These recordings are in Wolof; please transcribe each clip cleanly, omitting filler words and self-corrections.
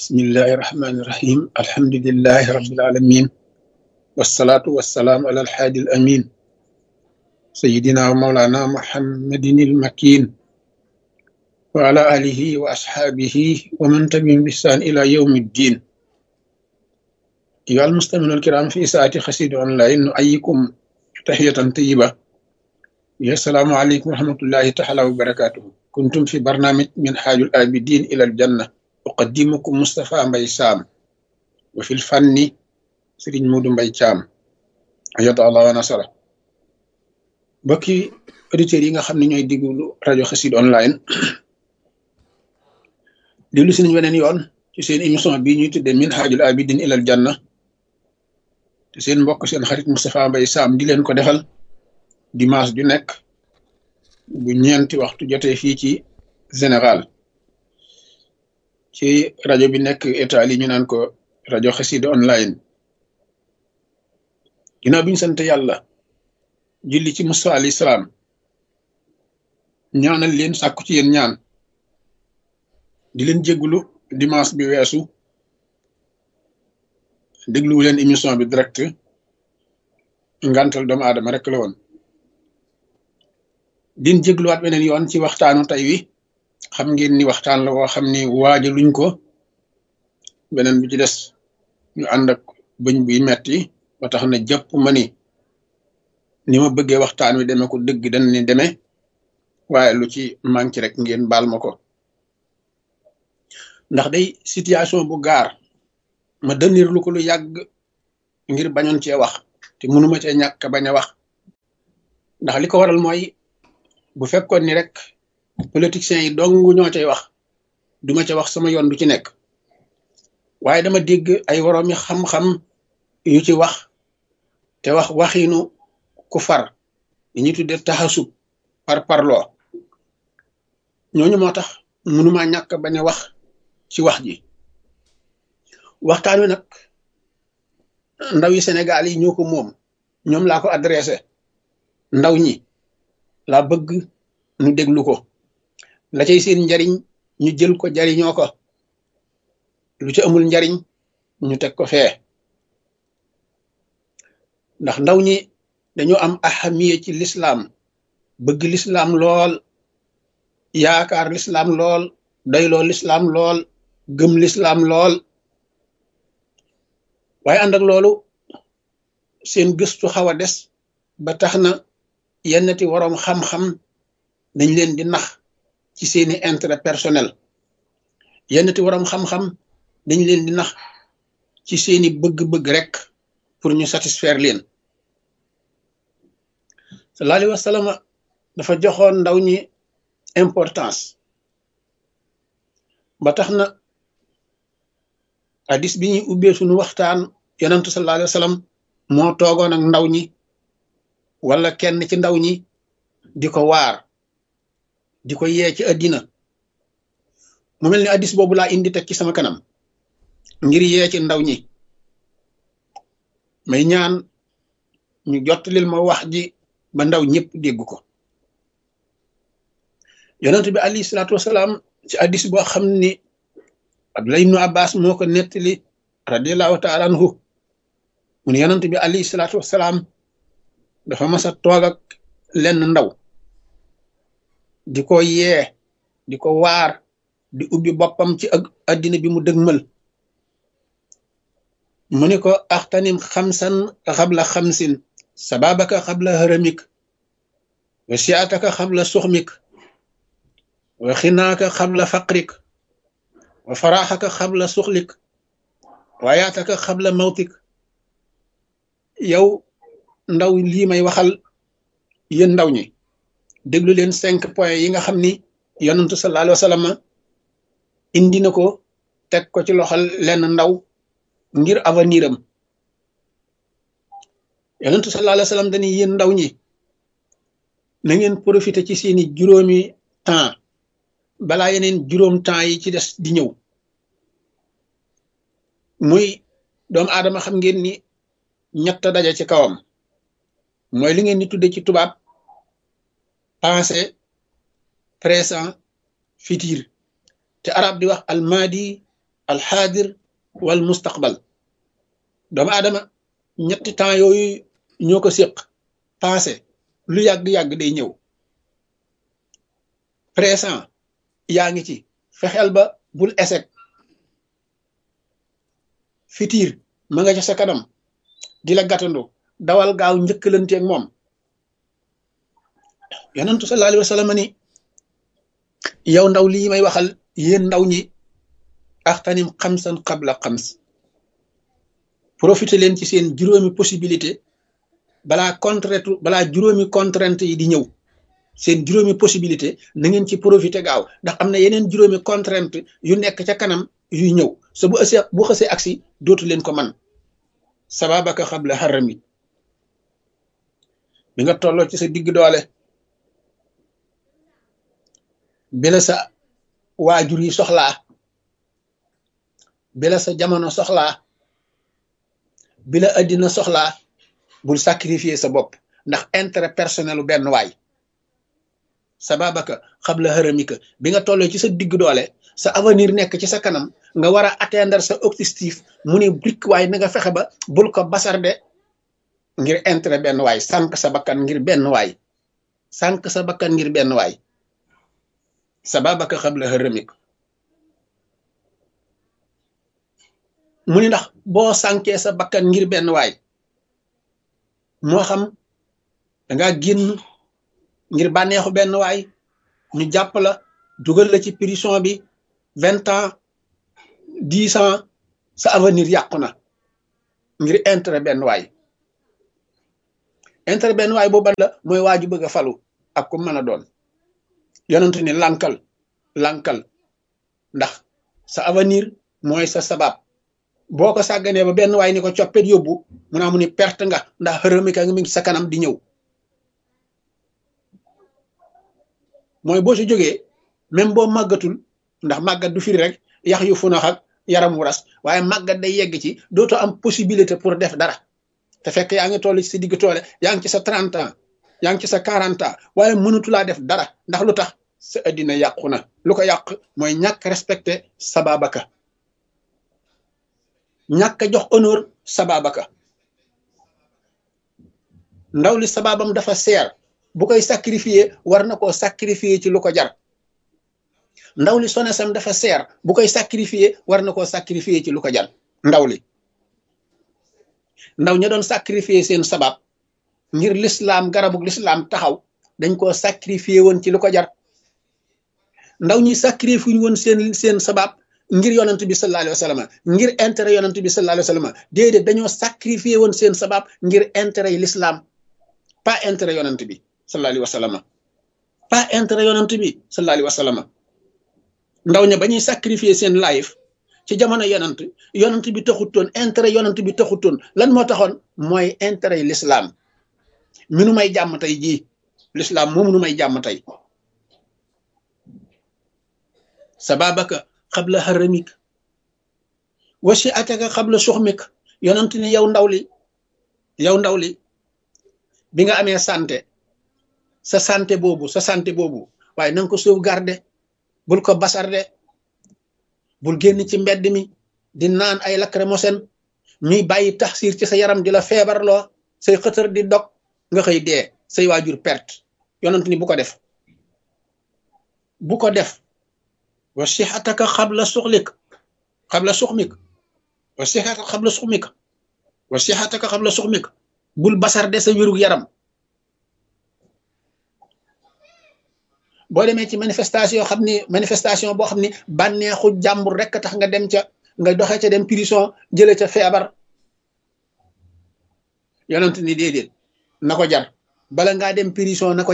بسم الله الرحمن الرحيم الحمد لله رب العالمين والصلاة والسلام على الحادي الأمين سيدنا ومولانا محمد المكين وعلى آله وأصحابه ومن تبعهم بإحسان إلى يوم الدين. أيها المستمعون الكرام، في ساعة خسيد أونلاين نؤيكم تحية طيبة. السلام عليكم ورحمة الله تعالى وبركاته. كنتم في برنامج من حاج الآبدين إلى الجنة، أقدمكم مصطفى مباي سام، وفي الفن سيرين مودو مباي شام أيد الله ونصره. بكي auditeurs yi nga xam ne ñooy diglu rajo Xassida online diglu si nañ weneen yoon ci seen émission bii ñuy tuddee Minhajul Abidin ilal Janna, te seen mbokk seen xarit Moustapha Mbaye Sam di leen ko defal dimanche ju nekk bu ñeenti waxtu jotee fii ci Sénégal ci rajo bi nekk Italie ñu naan ko rajo Xassida online. ginnaaw bi ñu sant yàlla julli ci Musaa alayhi salaam, ñaanal leen sàkku ci yéen ñaan, di leen jéggulu dimanche bi weesu dégluwu leen émission bi direct, ngantal doomu aadama rek la woon. din jégluwaat beneen yoon ci waxtaanu tey wi. xam ngeen ni waxtaan la woo xam ni waajaluñ ko, beneen bi ci des ñu ànd ak bëñ buy metti ba tax na jàpp ma ni ma bëggee waxtaan wi demee ko dëgg dañ ni demee, waaye lu ci manqué rek ngeen baal ma ko. ndax day situation bu gaar ma dënir lu ko lu yàgg ngir bañoon cee wax, te mënuma cee ñàkk bañ a wax. ndax li ko waral mooy bu fekkoon ni rek politiciens yi dong ñoo cay wax, duma ca wax, sama yoon du ci nekk. waaye dama dégg ay woroomi xam-xam yu ci wax, te wax waxiinu ku far li ñuy tudde taxasub par parloo. ñooñu moo tax mënuma ñàkk bañ a wax ci wax ji. waxtaan wi nag ndaw yi Sénégal yi ñoo ko moom, ñoom laa ko adressé. ndaw ñi laa bëgg ñu déglu ko, la cay seen njariñ ñu jël ko jariñoo ko, lu ci amul njariñ ñu teg ko fee. ndax ndaw ñi dañoo am ahamiya ci lislaam, bëgg lislaam lool, yaakaar lislaam lool, doyloo lislaam lool, gëm lislaam lool. waaye ànd ak loolu seen gëstu xaw a des ba tax na yennati waroom xam-xam dañ leen di nax ci seeni intérêt personnel. yennati waroom xam-xam dañ leen di nax ci seeni bëgg-bëgg rek pour ñu satisfaire leen. sallallahu alayhi wa sallam dafa joxoon ndaw ñi importance ba tax na hadis bi ñuy ubbee suñu waxtaan, yonentu sallallahu alayhi wa sallam moo toogoon ak ndaw ñi wala kenn ci ndaw ñi di ko waar, di ko yee ci àddina. mu mel ni hadis boobu laa indi teg ci sama kanam ngir yee ci ndaw ñi. may ñaan ñu jottalil ma wax ji ba ndaw ñëpp dégg ko. yonent bi alayhi salaatu wasalaam ci hadis boo xam ni Abdullah ibnu Abbas moo ko nettali radiallahu taala anhu, mu ne yonent bi alayhi salaatu wasalaam dafa mas a toog ak lenn ndaw di ko yee, di ko waar, di ubbi boppam ci addina bi mu dëgmal. mu ne ko axtanim xamsan xabla xamsin, sababaka xabla haramik, wa siataka xabla suxmik, wa xinaaka xabla faqrik, wa faraxaka xabla suxlik, wa yaataka xabla mawtik. yow ndaw lii may waxal, yéen ndaw ñi déglu leen 5 points yi nga xam ni yonentu sallallahu alayhi wa sallam indi na ko teg ko ci loxal lenn ndaw ngir avenir am. yonentu sallallahu alayhi wa sallam dañuy yéen ndaw ñi na ngeen profiter ci seeni juróomi temps balaa yeneen juróom temps yi ci des di ñëw. muy doomu aadama xam ngeen ni ñett daja ci kawam, mooy li ngeen di tudde ci tubaab passé, présent, futur, te arab di wax almadi alxaadir wal mustaqbal. doomu aadama ñetti temps yooyu ñoo ko séq. passé lu yàgg-yàgg day ñëw. présent yaa ngi ci, fexeel ba bul échec. futur ma nga ca sa kanam di la gàttandu, dawal gaaw njëkkalanteeg moom. yonentu sallallahu alayhi wa sallam ni yow ndaw lii may waxal, yéen ndaw ñi, axtanim xamsan qabla xams. profité leen ci seen juróomi possibilité balaa juróomi contrainte yi di ñëw. seen juróomi possibilité na ngeen ci profité gaaw, ndax am na yeneen juróomi contrainte yu nekk ca kanam yuy ñëw, sa bu xësee aksi dootu leen ko man. sababaka xabla harami. bi nga tolloo ci sa digg doole, bi la sa waajur yi soxlaa, bi la sa jamono soxlaa, bi la addina soxlaa, bul sacrifier sa bopp ndax intérêt personnel u benn waay. sababaka xabla haramika. bi nga tolloo ci sa digg doole, sa avenir nekk ci sa kanam, nga war a atteindre sa objectif, mu ne brik waay na nga fexe ba bul ko basarde ngir intérêt benn waay, sànq sa bakkan ngir benn waay, sànq sa bakkan ngir benn waay. sababaka xabla haramika. mu ni ndax boo sànkee sa bakkan ngir benn waay, moo xam dangaa génn ngir bànneexu benn waay, ñu jàpp la dugal la ci prison bi 20 ans 10 ans, sa avenir yàqu na ngir intérêt benn waay. intérêt benn waay boobu la mooy waaju bëgg a falu ak ku mën a doon. yonent ni lankal ndax sa avenir mooy sa sabab. boo ko sàgganee ba benn waay ni ko coppet yóbbu, mu naa mu ni perte nga, ndax xërëmika nga mi ngi sa kanam di ñëw. mooy boo si jógee même boo màggatul, ndax màggat du firi rek yax yu funax ak yaram wu ras, waaye màggat day yegg ci dootoo am possibilité pour def dara, te fekk yaa ngi toll ci sa digg toole, yaa ngi ci sa 30 ans, yaa ngi ci sa 40 ans, waaye mënatulaa def dara. ndax lu tax? sa addina yàqu na. lu ko yàq mooy ñàkk respecté sababaka, ñàkk a jox honneur sababaka. ndaw li sababam dafa seer, bu koy sacrifier war na koo sacrifier ci lu ko jar. ndaw li sonesam dafa seer, bu koy sacrifier war na koo sacrifier ci lu ko jar. ndaw ña doon sacrifier seen sabab ngir l'islam, garabug l'islam taxaw, dañ koo sacrifier woon ci lu ko jar. ndaw ñi sacrifier woon seen sabab ngir yonent bi sallallahu alayhi wa sallam, ngir intérêt yonent bi sallallahu alayhi wa sallam. déedéet, dañoo sacrifier woon seen sabab ngir intérêt yi l'islam, pas intérêt yonent bi sallallahu alayhi wa sallam, pas intérêt yonent bi sallallahu alayhi wa sallam. ndaw ña ba ñuy sacrifier seen life ci jamono yonent bi taxutoon, intérêt yonent bi taxutoon. lan moo taxoon? mooy intérêt yi l'islam. mi nu may jàmm tey jii, l'islam moomu nu may jàmm tey. sababaka xabla haramik wasi ataka xabla suxmik. yonent ni yow ndaw li bi nga amee sa santé boobu waaye na nga ko sauvegarder, bul ko basarde, bul génn ci mbedd mi di naan ay lacrymogène, ñuy bàyyi taxsir ci sa yaram di la feebarloo, say xëtër di dog, nga xëy dee, say waajur perte. yonent ni bu ko def. wa sixataka xabla suxmik wa sixataka xabla suxmik. bul basarde sa wérug yaram. boo demee ci manifestation boo xam ni bànneexu jàmbur rek tax nga dem ca, nga doxe ca dem prison, jële ca feebar. yonent ni déedéet, na ko jar. bala ngaa dem prison na ko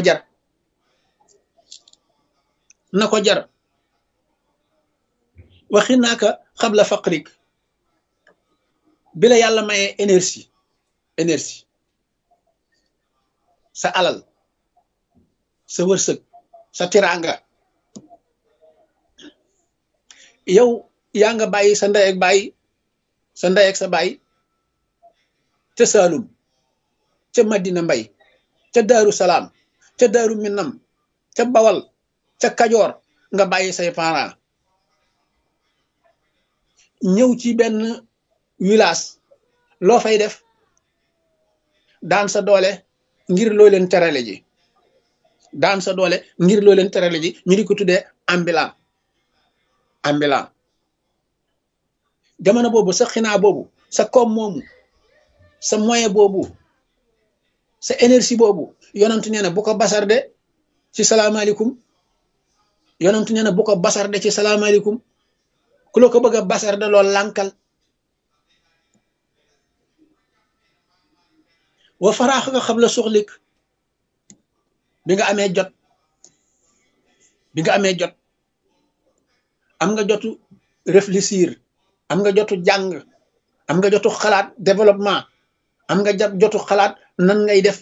jar. waxi naaka xabla faqrik. bi la yàlla mayee énergie, sa alal, sa wërsëg, sa tiraanga, yow yaa nga bàyyi sa ndey ak sa baay ca Saalum, ca Madina Mbay, ca Daaru Salaam, ca Daaru Minam, ca Bawal, ca Kajoor, nga bàyyi say parents ñëw ci benn village loo fay def daan sa doole ngir loo leen terale ji daan sa doole ngir loo leen terale ji ñu di ko tuddee ambulant ambulant jamono boobu sa xinaa boobu sa koom moomu sa moyen boobu sa énergie boobu yonent nee na bu ko basarde ci salaamaaleykum yonent nee na bu ko basarde ci salaamaaleykum ku la ko bëgg a basarde loolu lànkal wa faraax nga xam la soxlik bi nga amee jot am nga jotu réfléchir am nga jotu jàng am nga jotu xalaat développement am nga jotu xalaat nan ngay def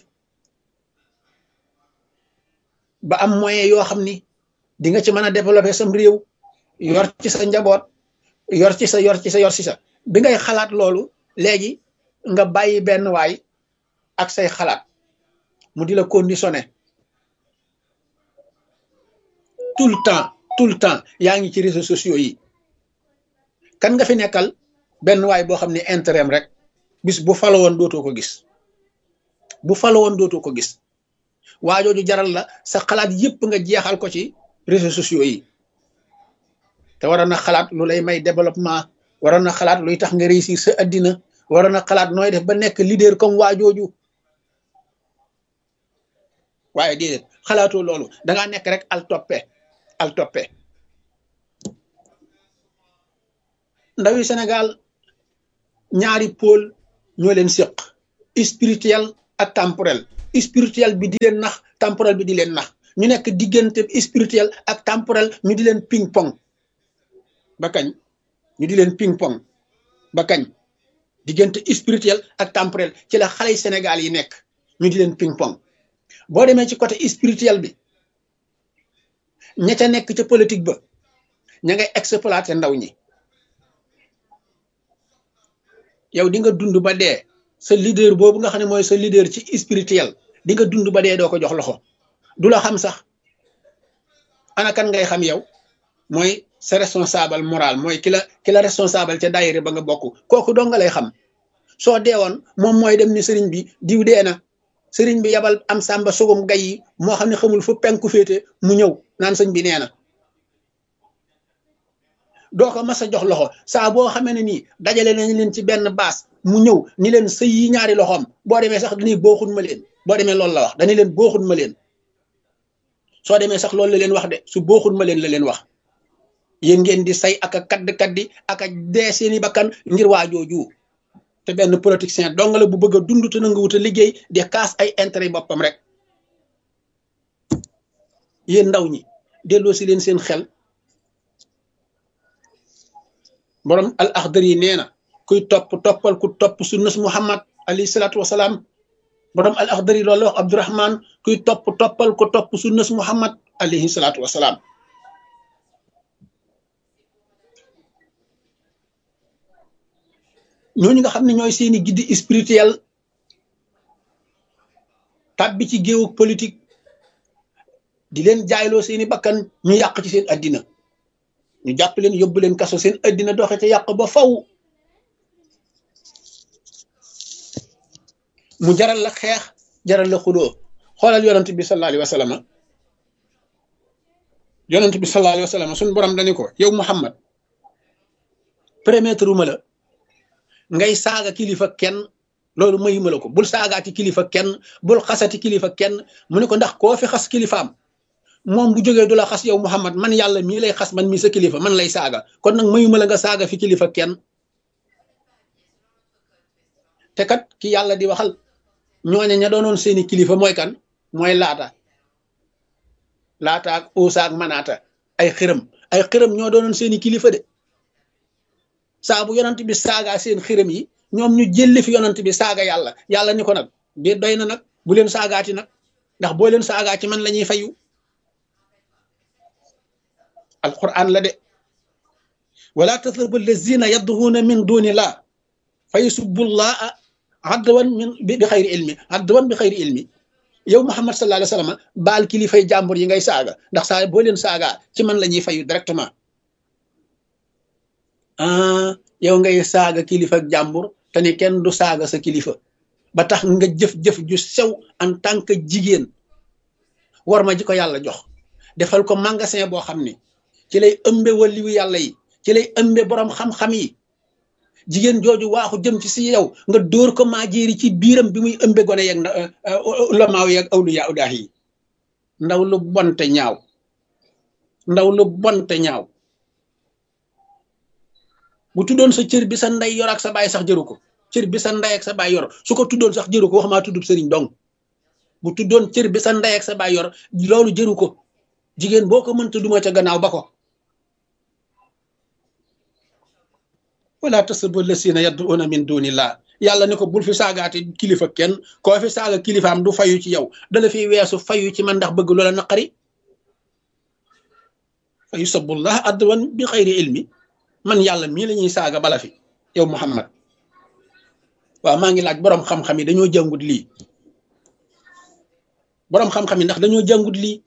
ba am moyen yoo xam ni di nga ci mën a développer sam réew yor ci sa njaboot yor ci sa bi ngay xalaat loolu léegi nga bàyyi benn waay ak say xalaat mu di la conditionné tout le temps yaa ngi ci réseaux sociaux yi kan nga fi nekkal benn waay boo xam ne intérêt rek bis bu falo woon dootoo ko gis waajooju jaral la sa xalaat yépp nga jeexal ko ci réseaux sociaux yi te waroon na xalaat lu lay may développement waroon na xalaat luy tax nga réussir sa addina waroon na xalaat nooy def ba nekk leader comme waajooju waaye déedéet xalaatoo loolu dangaa nekk rek al toppe ndawi Sénégal ñaari pôle ñoo leen séq spirituel ak temporel spirituel bi di leen nax temporel bi di leen nax ñu nekk diggante spirituel ak temporel ñu di leen ping pong ba kañ ñu di leen ping pong ba kañ diggante spirituel ak temporel ci la xale Sénégal yi nekk ñu di leen ping pong boo demee ci côté spirituel bi ña ca nekk ca politique ba ña ngay exploiter ndaw ñi yow di nga dund ba dee sa leader boobu nga xam ne mooy sa leader ci spirituel di nga dund ba dee doo ko jox loxo du la xam sax ana kan ngay xam yow mooy sa responsable moral mooy ki la responsable ca daayira ba nga bokk kooku doo nga lay xam soo deewoon moom mooy dem ni sëriñ bi diw dee na sëriñ bi yabal am sàmba sugum gay yi moo xam ne xamul fu penku féete mu ñëw naan sëñ bi nee na doo ko mas a jox loxo saa boo xamee ne nii dajale nañ leen ci benn baas mu ñëw ni leen sëy yi ñaari loxoom boo demee sax dañuy booxun ma leen boo demee loolu la wax dañuy leen booxun ma leen soo demee sax loolu la leen wax de su booxun ma leen la leen wax yéen ngeen di say ak a kaddi ak a dee seeni bakkan ngir waajooju te benn politicien dong la bu bëgg a dund te nangu wut a liggéey di kaas ay intérêt boppam rek yéen ndaw ñi delloo si leen seen xel borom al Axdari yi nee na kuy toppal ku topp sunnas Muhammad alayhi salaatu wasalaam borom al Axdari loolu la wax Abdurahman kuy toppal ku topp sunnas Muhammad alayhi salaatu wasalaam ñooñu nga xam ne ñooy seeni guide spirituel tàbbi ci géewug politique di leen jaayloo seeni bakkan ñu yàq ci seen addina ñu jàpp leen yóbbu leen kaso seen addina doxe te yàq ba faw mu jaral la xeex jaral la xuloo xoolal yonent bi sallallahu alayhi wa sallam yonent bi sallallahu alayhi wa sallam suñu borom dañu ko yow Muhammad permettre ma la ngay saaga kilifa kenn loolu mayuma la ko bul saagaati kilifa kenn bul xasati kilifa kenn mu ne ko ndax koo fi xas kilifaam moom bu jógee du la xas yow Muhammad man yàlla mii lay xas man mii sa kilifa man lay saaga kon nag mayuma la nga saaga fi kilifa kenn te kat ki yàlla di waxal ñooñe ña doonoon seeni kilifa mooy kan mooy laata ak Uusa ak Manaata ay xërëm ñoo doonoon seeni kilifa de saa bu yonent bi saaga seen xërëm yi ñoom ñu jëlli fi yonent bi saaga yàlla ni ko nag de doy na nag bu leen saagaati nag ndax boo leen saagaati man la ñuy fayu alquran la de wala tasubbu allazina yad'una min dunillah fa yusubbullaha adwan bi xayri ilmi yow Muhammad sallallahu alayhi wa sallam baal kilifay jàmbur yi ngay saaga ndax saa boo leen saaga ci man la ñuy fayu directement yow ngay saaga kilifa ak jàmbur te ni kenn du saaga sa kilifa ba tax nga jëf-jëf ju sew en tant que jigéen war ma ji ko yàlla jox defal ko magasin boo xam ni ci lay ëmbe waliwu yàlla yi ci lay ëmbe borom xam-xam yi jigéen jooju waaxu jëm ci si yow nga dóor ko maajeeri ci biiram bi muy ëmbe gone yeeg ulamaaw yeeg awliyaa udaah yi ndaw lu bonte ñaaw ndaw lu bonte ñaaw bu tuddoon sa cër bi sa ndey yor ak sa baay sax jëru ko cër bi sa ndey ak sa baay yor su ko tuddoon sax jëru ko waxumaa tuddub sëriñ dong bu tuddoon cër bi sa ndey ak sa baay yor loolu jëru ko jigéen boo ko mënta duma ca gannaaw ba ko wala tasubbu lasina yad'una min dunillah yàlla ne ko bul fi saagaate kilifa kenn koo fi saaga kilifaam du fayu ci yow dala fi weesu fayu ci man ndax bëgg loola naqari fa yusabbullah adwan bi xayri ilmi man yàlla mii la ñuy saaga bala fi yow Muhammad waaw maa ngi laaj boroom xam-xam yi dañoo jàngut lii boroom xam-xam yi ndax dañoo jàngut lii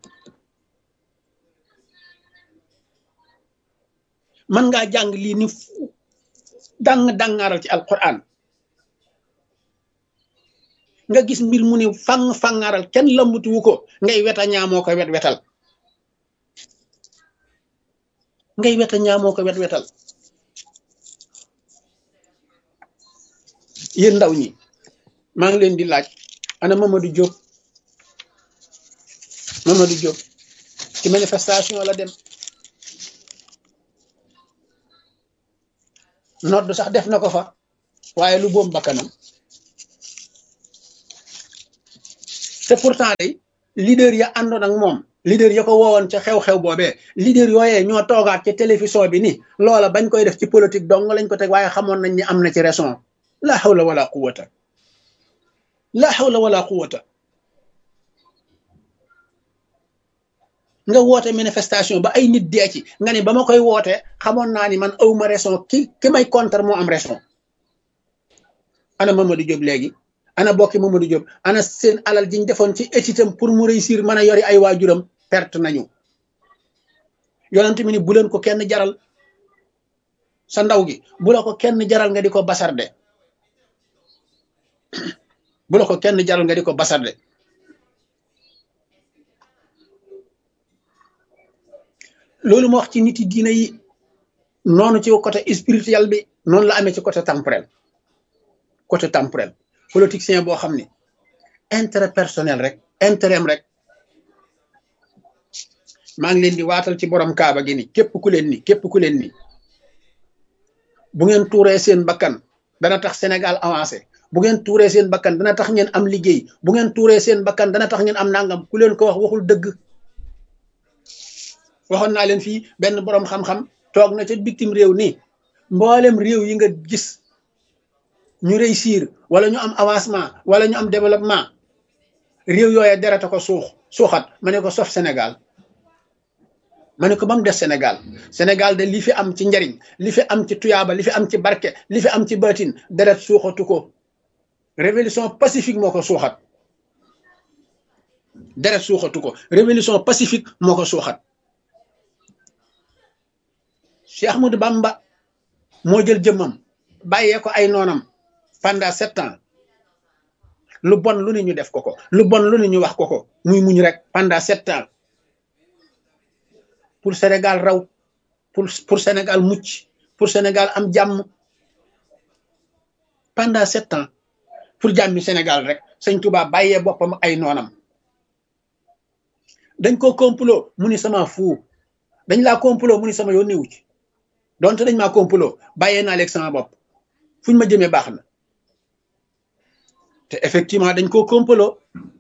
man ngaa jàng lii ni dangaaral ci alquran nga gis mbir mu ni fangaaral kenn lambuti wu ko ngay weta ñaamoo ko wetal ngay weta ñaamoo ko wetal yéen ndaw ñi maa ngi leen di laaj ana Mamadou Diop ci manifestation la dem nodd sax def na ko fa waaye lu boom bakkanam te pourtant day leader ya àndoon ak moom leader ya ko woowoon ca xew-xew boobee leader yooyee ñoo toogaat ci télévision bi ni loola bañ koy def ci politique dong lañ ko teg waaye xamoon nañ ni am na ci raison la hawla wala quwwata la hawla wala quwwata nga woote manifestation ba ay nit dee ci nga ne ba ma koy woote xamoon naa ni man awma raison ki may contre moo am raison ana Mamadou Diop léegi ana bokki Mamadou Diop ana seen alal jiñ defoon ci étitam pour mu réussir mën a yori ay waajuram perte nañu yonent mi ni bu leen ko kenn jaral sa ndaw gi bu la ko kenn jaral nga di ko basarde bu la ko kenn jaral nga di ko basarde loolu ma wax ci nit yi diina yi noonu ci côté spirituel bi noonu la amee ci côté temporel politicien boo xam ni intérêt personnel rek intérêt rek maa ngi leen di waatal ci borom kaaba gi ni képp ku leen ni bu ngeen tuuree seen bakkan dana tax Sénégal avancé bu ngeen tuuree seen bakkan dana tax ngeen am liggéey bu ngeen tuuree seen bakkan dana tax ngeen am nangam ku leen ko wax waxul dëgg waxoon naa leen fii benn boroom xam-xam toog na ca bitim réew nii mboolem réew yi nga gis ñu réussir wala ñu am avancement wala ñu am développement réew yooya derata ko suuxat ma ne ko sof Sénégal ma ne ko ba mu des Sénégal de li fi am ci njariñ li fi am ci tuyaaba li fi am ci barke li fi am ci baatin deret suuxatu ko révolution pacifique moo ko suuxat deret suuxatu ko révolution pacifique moo ko suuxat Cheikh Ahmadou Bamba moo jël jëmmam bàyyee ko ay noonam pendant 7 ans lu bon lu ne ñu def ko lu bon lu ne ñu wax ko muy muñ rek pendant 7 ans pour Sénégal raw pour Sénégal mucc pour Sénégal am jàmm pendant 7 ans pour jàmmi Sénégal rek Sëñ Tuubaa bàyyee boppam ay noonam dañ ko complot mu ni sama fuu dañ laa complot mu ni sama yoon newu ci donte dañ maa complot bàyyee naa léegi sama bopp fuñ ma jëmee baax na te effectivement dañ koo complot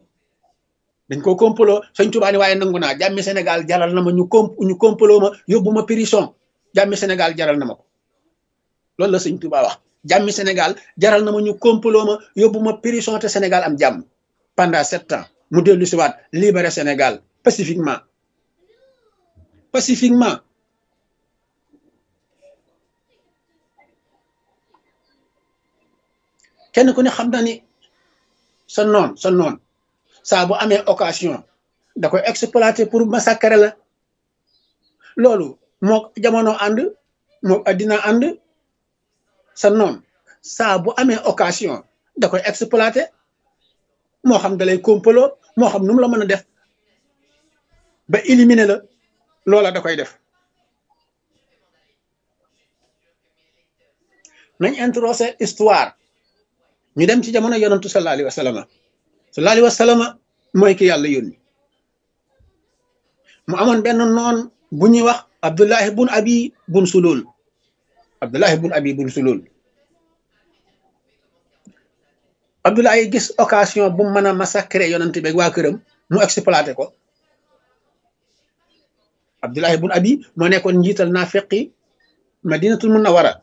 Sëñ Tuubaa ni waaye nangu naa jàmmi Sénégal jaral na ma ñu complot ma yóbbu ma prison jàmmi Sénégal jaral na ma ko loolu la Sëñ Tuubaa wax jàmmi Sénégal jaral na ma ñu complot ma yóbbu ma prison te Sénégal am jàmm pendant 7 ans mu dellu si waat libéré Sénégal pacifiquement kenn ku ne xam na ni sa noon saa bu amee occasion da koy exploiter pour massacrer la loolu moo jamono ànd moo addina ànd sa noon saa bu amee occasion da koy exploité moo xam da lay complot moo xam nu mu la mën a def ba éliminer la loola da koy def. nañ introsé histoire ñu dem ci jamono yonantu sallallahu alayhi wa sallam sallallahu alayhi wa sallam mooy ki yàlla yónni mu amoon benn noon bu ñuy wax Abdullahi bun Abi bun Sulul Abdullahi bun Abi bun Sulul Abdullahi gis occasion bu mën a massacrer yonent bi ak waa këram mu exploité ko. Abdullahi bun Abi moo nekkoon njiital naafeqi Madinatul Munawwara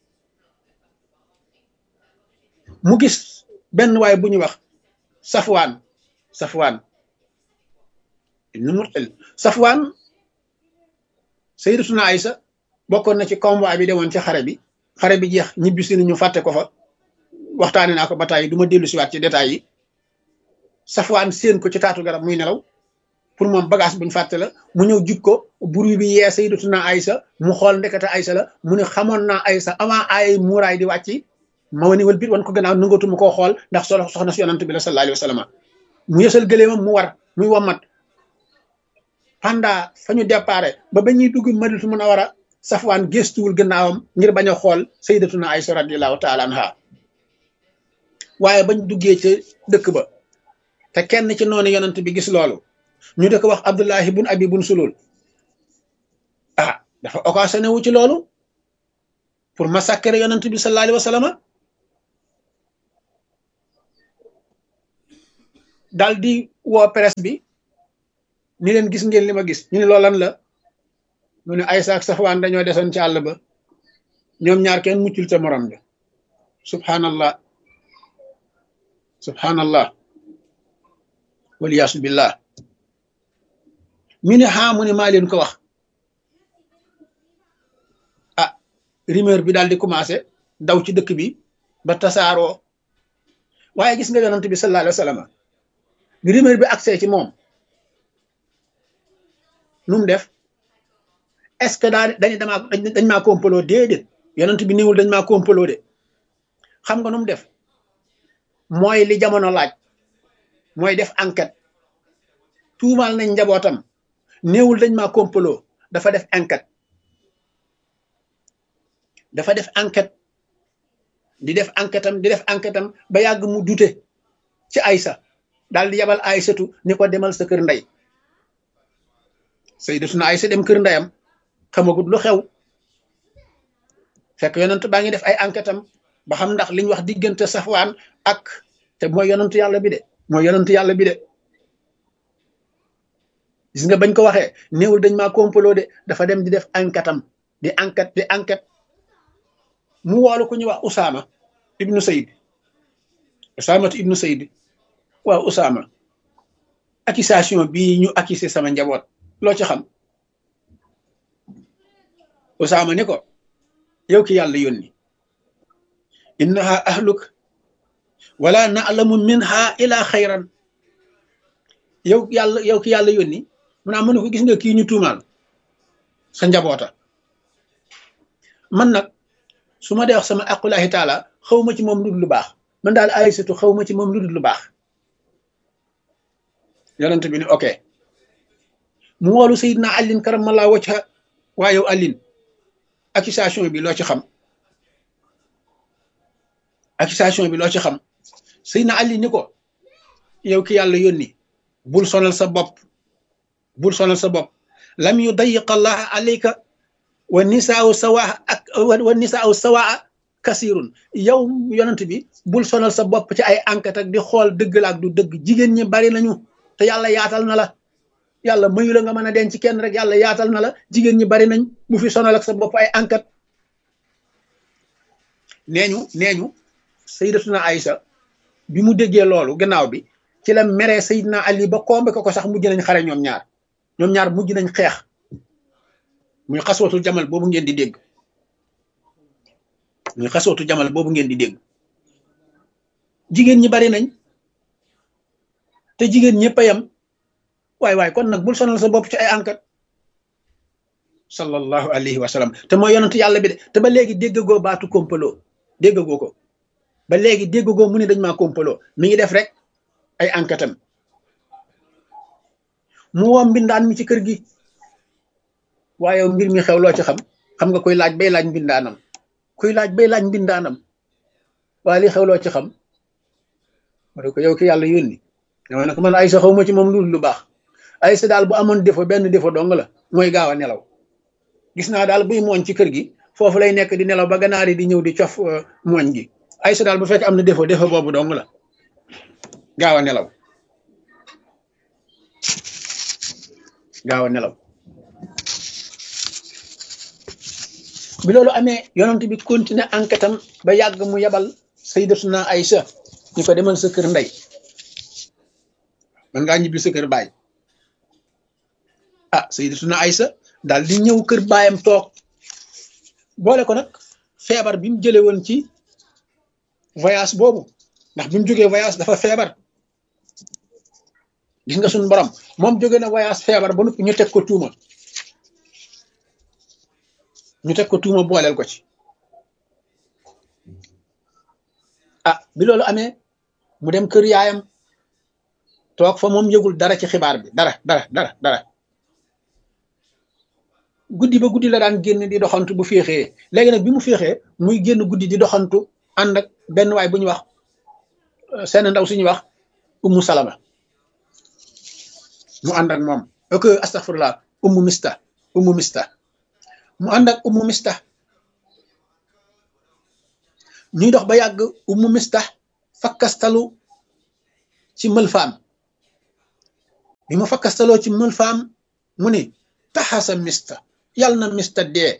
mu gis benn waay bu ñuy wax Safwaan ibnu Mu'tal Safwaan Sayyidatuna Aysa bokkoon na ci convoi bi demoon ci xare bi jeex ñibbisi ñu fàtte ko fa waxtaane naa ko ba tàyyi du ma dellu siwaat ci détails yi. Safwaan séen ko ci taatu garab muy nelaw pour moom bagage buñ fàtte la mu ñëw jub ko buru bi yee Sayyidatuna Aysa mu xool ndekete Aysa la mu ne xamoon naa Aysa avant ay muuraay di wàcc ma wani wal bit wan ko gannaaw nangatuma koo xool ndax soxna si yonant bi la sallallahu alayhi wa sallam mu yësal gëleemam mu war muy wommat pendant fa ñu déparé ba ñuy dugg Madinatu Munawwara Safwaan gëstuwul gannaawam ngir bañ a xool Sayyidatuna Aysa radiyallahu taala anha waaye bañ duggee ca dëkk ba te kenn ci noonu yonant bi gis loolu ñu di ko wax Abdullahi bun Abi bun Sulul dafa occasionné wu ci loolu pour massacrer yonant bi sallallahu alayhi wa sallam daal di woo presse bi ni leen gis ngeen li ma gis ñu ne loolan la mu ne Aysa ak Safwaan dañoo desoon ci àll ba ñoom ñaar kenn muccul te morom bi subhanallah subhanallah waliyaasu billah mi ne mu ne maa leen ko wax rumeur bi daal di commencé daw ci dëkk bi ba tasaaroo waaye gis nga yonant bi sallallahu alayhi wa sallam bi rumeur bi accès ci moom nu mu def est-ce que dañ maa complot déedéet yonant bi niwul dañ maa complot de xam nga nu mu def mooy li jamono laaj mooy def enquête tuumaal nañ njabootam néewul dañ maa complot dafa def enquête di def enquête am ba yàgg mu dute ci Aysa daal di yabal Aysatu ni ko demal sa kër ndey Sayyidatuna Aysa dem kër ndeyam xamagut lu xew fekk yonent baa ngi def ay enquête am ba xam ndax liñ wax diggante Safwaan ak te mooy yonent yàlla bi de gis nga bañ ko waxee néewul dañ maa complot de dafa dem di def enquête am di enquête mu woolu ku ñuy wax Usaama ibnu Sayd waaw Usaama accusation bii ñu accusé sama njaboot loo ci xam Usaama ni ko yow ki yàlla yónni innaha ahluk wala na'lamu minha ila xayran yow ki yàlla yónni mu naa mën ne ko gis nga kii ñu tuumaal sa njaboota man nag su ma dee wax sama aqulahi taala xaw ma ci moom lu dul lu baax man daal Aysatu xaw ma ci moom lu dul lu baax yonent bi ni ok mu woolu Seydina Alin karamallahu wajha waa yow Alin accusation bi loo ci xam Seydina Alin ni ko yow ki yàlla yónni bul sonal sa bopp lam yudayiq allah alayka wa nisaau sawaa kasirun yow yonent bi bul sonal sa bopp ci ay enquête ak di xool dëgg la ak du dëgg jigéen ñi bari nañu te yàlla yaatal na la yàlla mayu la nga mën a denc kenn rek yàlla yaatal na la jigéen ñi bari nañ bu fi sonal ak sa bopp ay enquête neeñu Sayyidatuna Aysa bi mu déggee loolu gannaaw bi ci la meree Seydina Ali ba kombe ko sax mujj nañ xare ñoom ñaar mujj nañ xeex muy xaswatul jamal boobu ngeen di dégg jigéen ñi bari nañ te jigéen ñëpp a yem waay kon nag bul sonal sa bopp ci ay enquête sallallahu alayhi wa sallam te mooy yonent yàlla bi de te ba léegi déggagoo baatu complot déggagoo ko ba léegi déggagoo mu ne dañ maa kompaloo mi ngi def rek ay enquête am mu woo mbindaan mi ci kër gi waaye mbir mi xew loo ci xam nga koy laaj bay laaj mbindaanam kuy laaj bay laaj mbindaanam waaye li xew loo ci xam ma ne ko yow ki yàlla yónni dama ne ko man Aysa xaw ma ci moom lu baax Aysa daal bu amoon défaut benn défaut dong la mooy gaaw a nelaw gis naa daal buy mooñ ci kër gi foofu lay nekk di nelaw ba ganaar yi di ñëw di cof mooñ gi Aysa daal bu fekkee am na défaut boobu dong la gaaw a nelaw gaaw a nelaw bi loolu amee yonent bi continuer enquête am ba yàgg mu yebal sayyidatuna Aysa ñu ko demal sa kër ndey man ngaa ñibbi sa kër baay ah sayyidatuna Aysa daal di ñëw kër baayam toog boole ko nag feebar bi mu jëlee woon ci voyage boobu ndax bi mu jógee voyage dafa feebar gis nga suñu borom moom jóge na voyage feebar ba noppi ñu teg ko tuuma booleel ko ci ah bi loolu amee mu dem kër yaayam toog fa moom yëgul dara ci xibaar bi dara guddi ba guddi la daan génn di doxantu bu féexee léegi nag bi mu féexee muy génn guddi di doxantu ànd ak benn waay bu ñu wax seen ndaw suñuy wax Ummu Salama mu ànd ak moom ok astaghfirullah Ummu Mista mu ànd ak Ummu Mista ñuy dox ba yàgg Ummu Mista fakkastalu ci mëlfaam bi ma fakkastaloo ci mëlfaam mu ni taxasa Mista yàlla na Mista dee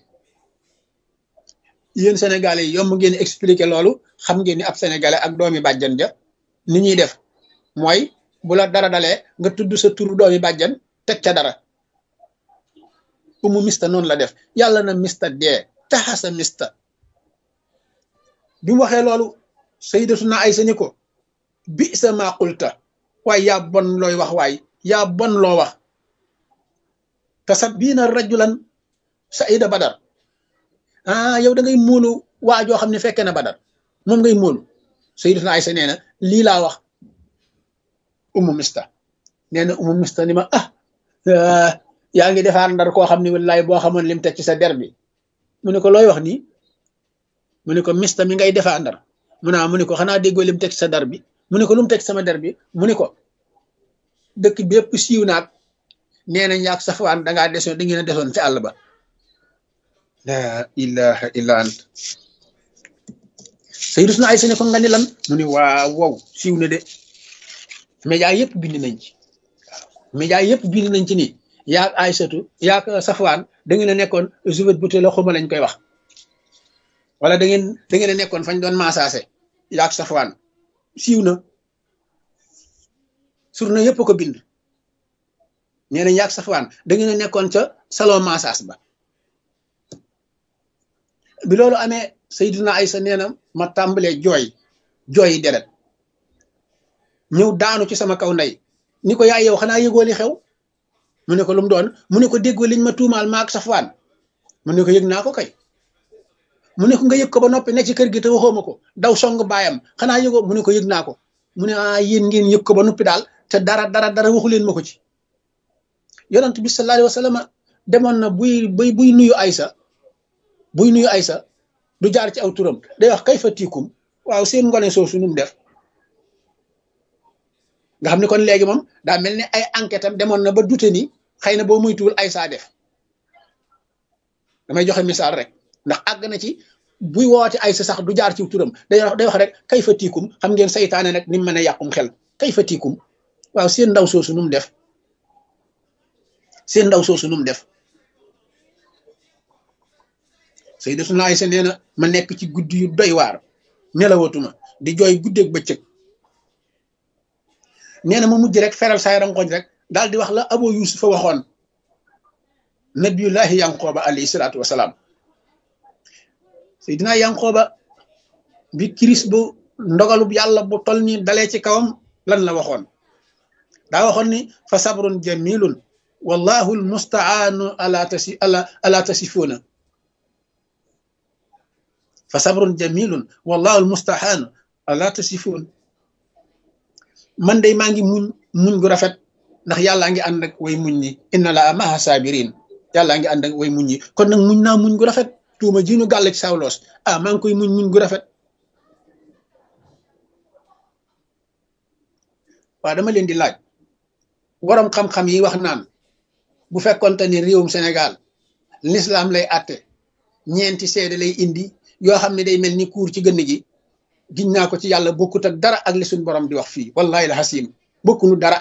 yéen sénégalais yi yomb ngeen expliquer loolu xam ngeen ni ab sénégalais ak doomi bàjjan ja ni ñuy def mooy bu la dara dalee nga tudd sa turu doomi bàjjan teg ca dara Ummu Mista noonu la def yàlla na Mista dee taxasa Mista bi mu waxee loolu sayyidatuna Aysa ni ko bi sa maa qulta waaye yaa bon looy wax waay yaa bon loo wax tasabbiina rajulan saida badar yow da ngay móolu waa joo xam ne fekkee na badar moom ngay móolu sayyidatuna Aysa nee na lii laa wax Ummu Mista nee na Ummu Mista ni ma yaa ngi defaar ndar koo xam ne wallaay boo xamoon lim teg ci sa der bi mu ne ko looy wax nii mu ne ko Mista mi ngay defaa ndar mu ne ko xanaa déggoo lim teg ci sa der bi mu ne ko lu mu teg sama der bi mu ne ko dëkk bépp siiw naag nee nañ yaag Safwaan da ngeen a desoon ci àll ba la ilaha illa ant sayyidatuna Aysa ne ko nga ni lan mu ne waaw wow siiw na de média yëpp bind nañ ci média yëpp bind nañ ci nii yaag Aysatu yaag Safwaan da ngeen a nekkoon juvet bu la xuma lañ koy wax wala da ngeen a nekkoon fañ doon maasaase yaag Safwaan siiw na surna yëpp ko bind nee nañ yaag Safwaan da ngeen a nekkoon ca salon maasaas ba bi loolu amee sayyidatuna Aysa nee na ma tàmbalee jooyi deret ñëw daanu ci sama kaw ndey ni ko yaay yow xanaa yëgoo li xew mu ne ko lu mu doon mu ne ko déggoo liñ ma tuumaal maak Safwaan mu ne ko yëg naa ko kay mu ne ko nga yëg ko ba noppi ne ci kër gi te waxoo ma ko daw song baayam xanaa yëgoo mu ne ko yëg naa ko mu ne yéen ngeen yëg ko ba noppi daal te dara waxu leen ma ko ci yonent bi sallallahu alayhi wa sallam demoon na buy nuyu Aysa du jaar ci aw turam day wax kayfa tiikum waaw seen ngone soosu nu mu def nga xam ne kon léegi moom daa mel ni ay enquête am demoon na ba dute ni xëy na boo muytuwul Aysa def damay joxe misaal rek ndax àgg na ci buy woote Aysa sax du jaar ci turam day wax rek kayfa tiikum xam ngeen saytaane nag ni mu mën a yàqum xel kayfa tiikum waaw seen ndaw soosu nu mu def sayyidatuna Aysa nee na ma nekk ci guddi yu doy waar nelawatuma di jooy guddeeg bëccëg nee na ma mujj rek feral saay rangoñ rek daal di wax la Abu Yusufa waxoon nabiyullahi Yanqooba alayhi salaatu wasalaam Seydina Yanqooba bi kiris bu ndogalub yàlla bu tol ni dalee ci kawam lan la waxoon daa waxoon ni fa sabrun jamilun wallahu almustaanu ala tasifuuna fa sabrun jamilun wallahu almustahan ala tasifun man day maa ngi muñ gu rafet ndax yàllaa ngi ànd ak way muñ ñi inna la maha sabirin yàllaa ngi ànd ak way muñ ñi kon nag muñ naa muñ gu rafet tuuma ji ñu gàll ci sawloos maa ngi koy muñ gu rafet. waaw dama leen di laaj waroom xam-xam yi wax naan bu fekkonte ni réewum Sénégal l'islam lay àtte ñeenti seede lay indi yoo xam ne day mel ni kuur ci gënn gi giñ naa ko ci yàlla bokkut ak dara ak li suñ borom di wax fii wallahi la xasim bokkunu dara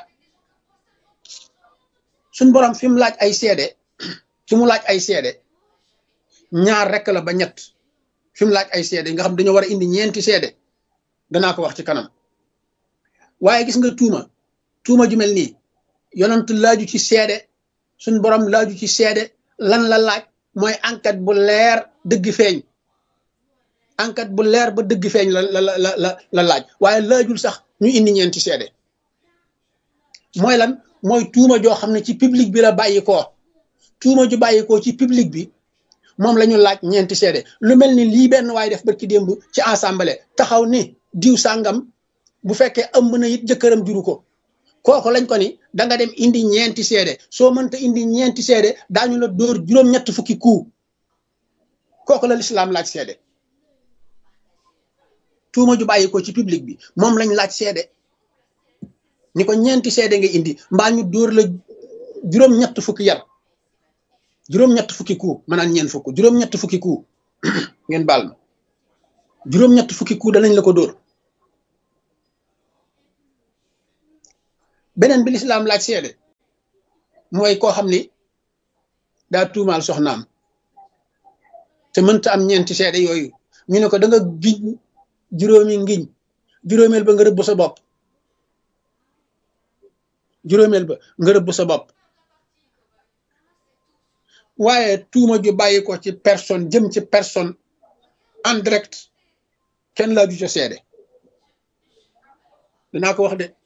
suñ borom fi mu laaj ay seede fi mu laaj ay seede ñaar rek la ba ñett fi mu laaj ay seede nga xam dañoo war a indi ñeenti seede danaa ko wax ci kanam waaye gis nga tuuma ju mel nii yonent laaju ci seede suñ borom laaju ci seede lan la laaj mooy enquête bu leer dëgg feeñ enquête bu leer ba dëgg feeñ la laaj waaye laajul sax ñu indi ñeenti seede mooy lan mooy tuuma joo xam ne ci public bi la bàyyi koo tuuma ju bàyyi koo ci public bi moom la ñu laaj ñeenti seede lu mel ni lii benn waaye def barki démb ci assemblée taxaw ni diw sàngam bu fekkee ëmb na it jëkkëram juru ko kooku lañ ko ni da nga dem indi ñeenti seede soo mënta indi ñeenti seede daañu la dóor juróom-ñett fukki coup kooku la lislaam laaj seede tuuma ju bàyyi ko ci public bi moom lañ laaj seede ni ko ñeenti seede nga indi mbaa ñu dóor la juróom-ñett fukki yar juróom-ñett fukki coup maanaam ñeen fukk juróom-ñett fukki coup ngeen baal ma juróom-ñett fukki coup danañ la ko dóor beneen bi lislaam laaj seede mooy koo xam ni daa tuumaal soxnaam te mënta am ñeenti seede yooyu ñu ne ko da nga giñ juróomi ngiñ juróomeel ba nga rëbb sa bopp juróomeel ba nga rëbb sa bopp waaye tuuma ju bàyyi ko ci personne jëm ci personne en direct kenn laaju ca seede dinaa ko wax de